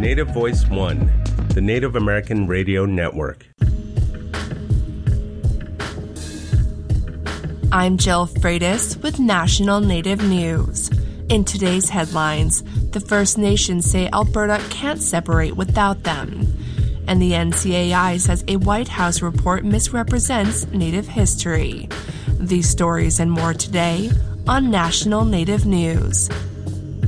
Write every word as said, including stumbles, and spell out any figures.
Native Voice One, the Native American Radio Network. I'm Jill Freitas with National Native News. In today's headlines, the First Nations say Alberta can't separate without them. And the N C A I says a White House report misrepresents Native history. These stories and more today on National Native News.